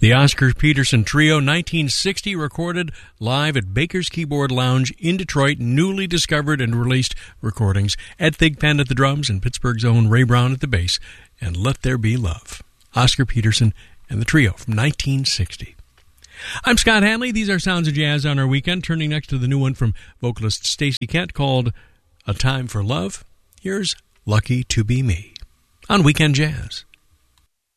The Oscar Peterson Trio, 1960, recorded live at Baker's Keyboard Lounge in Detroit, newly discovered and released recordings. Ed Thigpen at the drums and Pittsburgh's own Ray Brown at the bass, and Let There Be Love. Oscar Peterson and the Trio from 1960. I'm Scott Hanley. These are Sounds of Jazz on our weekend, turning next to the new one from vocalist Stacey Kent called A Time for Love. Here's Lucky to Be Me on Weekend Jazz.